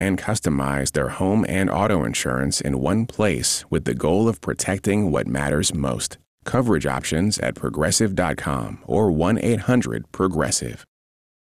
and customize their home and auto insurance in one place with the goal of protecting what matters most. Coverage options at Progressive.com or 1-800-PROGRESSIVE.